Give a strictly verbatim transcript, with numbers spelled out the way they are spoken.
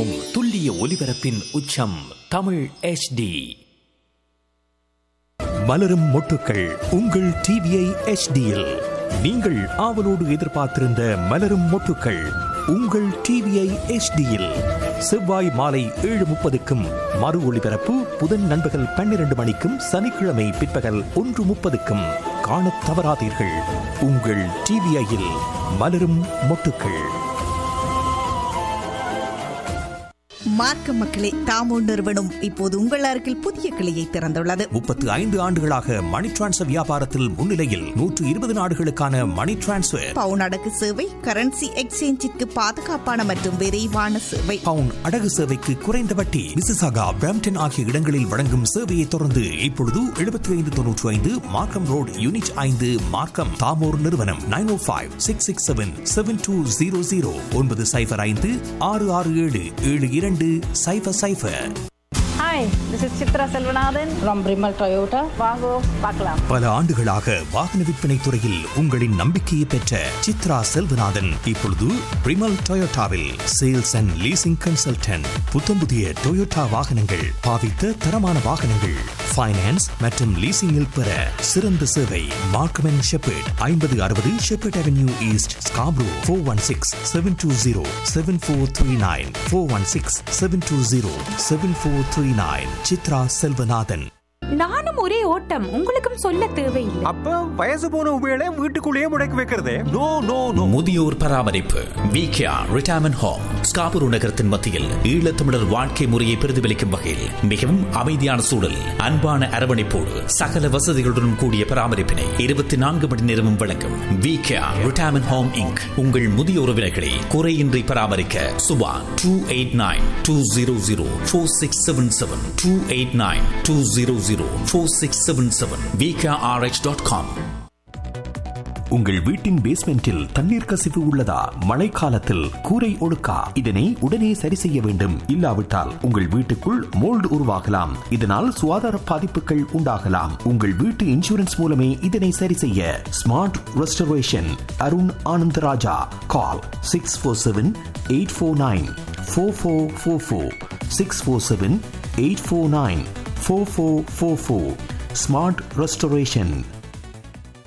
திசையெங்கும் துல்லிய ஒலிபரப்பின் உச்சம் தமிழ் எச் டி. மலரும் மொட்டுக்கள் உங்கள் டிவிஐ எச் டியில் நீங்கள் ஆவலோடு எதிர்பார்த்திருந்த மலரும் மொட்டுக்கள் உங்கள் டிவிஐ எச் டியில் செவ்வாய் மாலை ஏழு முப்பதுக்கும் மறு ஒளிபரப்பு புதன் நண்பகல் பன்னிரண்டு மணிக்கும் சனிக்கிழமை பிற்பகல் ஒன்று முப்பதுக்கும் காணத் தவறாதீர்கள். உங்கள் டிவிஐயில் மலரும் மொட்டுக்கள். மார்க்க மக்களே, தாமோ நிறுவனம் இப்போது உங்கள் அருகில் புதிய கிளையை திறந்துள்ளது. முப்பத்து ஐந்து ஆண்டுகளாக மணி டிரான்ஸ்ஃபர் வியாபாரத்தில் முன்னிலையில் நூற்று இருபது நாடுகளுக்கான மணி டிரான்ஸ்ஃபர், பவுன் அடகு சேவை, கரன்சி எக்ஸ்சேஞ்சிற்கு பாதுகாப்பான மற்றும் விரைவான சேவை, பவுன் அடகு சேவைக்கு குறைந்த வட்டி, மிசிசாகா, பிரம்டன் ஆகிய இடங்களில் வழங்கும் சேவையை தொடர்ந்து இப்பொழுது எழுபத்தி ஐந்து தொன்னூற்றி ஐந்து மார்க்கம் ரோடு யூனிட் ஐந்து மார்க்கம். தாமோர் நிறுவனம் நைன் ஓ five six six seven seven two zero zero ஒன்பது சைபர் ஐந்து ஆறு ஆறு ஏழு ஏழு இரண்டு சைபர் சைபர். Hi, this is Chitra Selvanathan from Brimal Toyota. வாங்கோ பார்க்கலாம். பல ஆண்டுகளாக வாகன விற்பனை துறையில் உங்களின் நம்பிக்கையை பெற்ற சித்ரா செல்வநாதன் இப்பொழுது பிரிமல் டொயோட்டாவில் சேல்ஸ் அண்ட் லீசிங் கன்சல்டன்ட். புத்தம் புதிய டொயோட்டா வாகனங்கள், பாவித்த தரமான வாகனங்கள், ஃபைனான்ஸ் மற்றும் லீசிங்கில் பெற சிறந்த சேவை. மார்க்கம் அண்ட் ஷெப்பர்ட், ஐம்பது அறுபது shepherd avenue east, Scarborough. Four one six seven two zero seven four three nine four one six seven two zero seven four three nine. Chitra Selvanathan. நானும் ஒரே ஓட்டம், உங்களுக்கும் சொல்ல தேவையில்லை. அப்ப வயசு போன உபயோக வீட்டுக்குள்ளேயே முடக்கி வைக்கிறதே. No no no. முதியோர் பராமரிப்பு விகேஆர் ரிட்டையர்மெண்ட் ஹோம் ஸ்காபுரு நகரத்தின் மத்தியில் ஈழத்தமிழர் வாழ்க்கை முறையை பிரதிபலிக்கும் வகையில் மிகவும் அமைதியான சூழல், அன்பான அரவணைப்போடு சகல வசதிகளுடன் கூடிய பராமரிப்பினை இருபத்தி நான்கு மணி நேரமும் வழங்கும் விகேஆர் ரிட்டையர்மெண்ட் ஹோம் இன்க். உங்கள் முதிய உறவினர்களை குறையின்றி பராமரிக்க Subha two eight nine two zero zero four six seven seven two eight nine two zero zero four six seven seven V K R H dot com. உங்கள் வீட்டின் பேஸ்மெண்டில் தண்ணீர் கசிவு உள்ளதா? மழைக்காலத்தில் கூரை ஒழுக்கா? இதனை உடனே சரி செய்ய வேண்டும். இல்லாவிட்டால் உங்கள் வீட்டுக்குள் மோல்டு உருவாகலாம். இதனால் சுகாதார பாதிப்புகள் உண்டாகலாம். உங்கள் வீட்டு இன்சூரன்ஸ் மூலமே இதனை சரி செய்ய ஸ்மார்ட் ரெஸ்டரேஷன். அருண் ஆனந்தராஜா. கால் six four seven eight four nine four four four four six four seven eight four nine four four four four. Smart restoration.